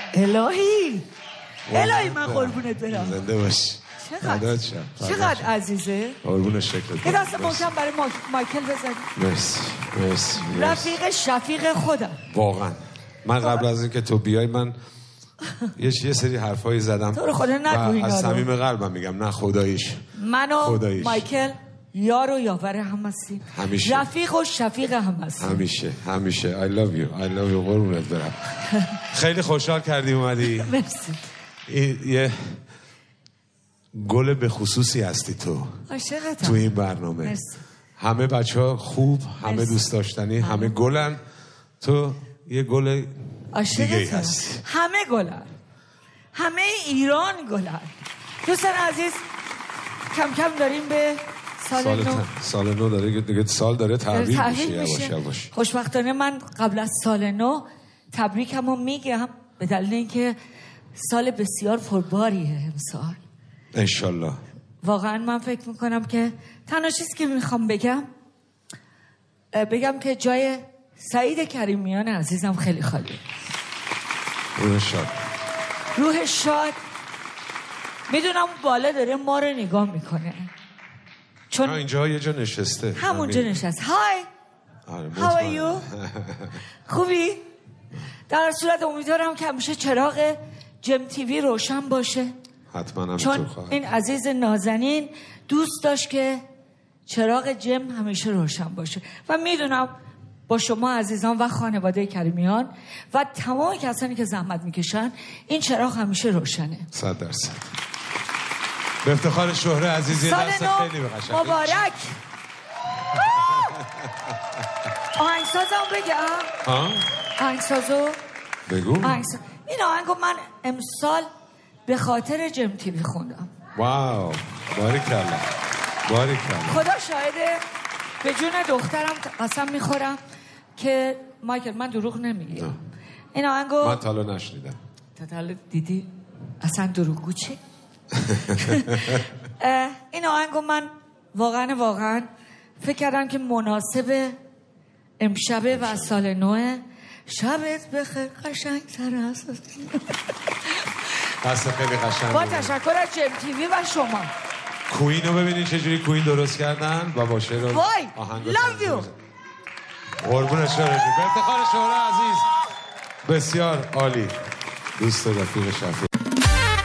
الهی من قربونت برم. زنده باش. چقدر عزیزه. قربون شکلت. یه دست محکم برای مایکل بزنی. مرسی. رفیق شفیق خودم. واقعا من قبل از اینکه تو بیای من یه سری حرفایی زدم. تو رو خدا نگو اینا رو. از صمیم قلبم میگم نه خداییش. من و مایکل یار و یاور هم هستیم. همیشه. رفیق و شفیق هم هستیم. همیشه. I love you قربونت برم. خیلی خوشحال کردی اومدی. مرسی. یه گل به خصوصی هستی تو. عاشقتم. تو این برنامه. مرسی. همه بچه‌ها خوب، همه دوست داشتنی، همه گلن. تو یه گل دیگه هستی. همه گلن. همه ایران گلن. دوستان عزیز کم کم داریم به سال نو داره دیگه. سال داره تحویل میشه. خوشبختانه من قبل از سال نو تبریکمو میگم به دلیل اینکه سال بسیار پرباریه امسال. انشالله. واقعا من فکر میکنم که تنها چیزی که میخوام بگم که جای سعید کریمیان عزیزم خیلی خالیه. روح شاد. میدونم بالا داره ما رو نگاه میکنه چون اینجا یه جا نشسته. همونجا نشست. های How are you؟ خوبی؟ در صورت امیدوارم که همیشه چراغ جم تیوی روشن باشه. حتما چون این عزیز نازنین دوست داشت که چراغ جم همیشه روشن باشه و میدونم با شما عزیزان و خانواده کریمیان و تمام کسانی که زحمت میکشن این چراغ همیشه روشنه. 100%. به افتخار شهره عزیزی سال دست خیلی بقشنگ مبارک. آهنگسازم بگم. آهنگسازو بگو. این آهنگو من امسال به خاطر جم تیوی خوندم. واو باریکلا. خدا شاهده به جون دخترم قسم میخورم که مایکل من دروغ نمیگم. این آهنگو من تا حالا نشنیدم. تا حالا دیدی اصلا دروغگو چی؟ این آهنگو من واقعا فکر کردم که مناسب امشبه و سال نوه. شبت بخیر قشنگ‌تر است. دست خیلی قشنگ. با تشکر از جم تیوی و شما. کوین رو ببینید چجوری کوین درست کردن و با شعر وای love you. قربون شهره جون. به افتخار شهره عزیز. بسیار عالی. دوست رفیق شفیق.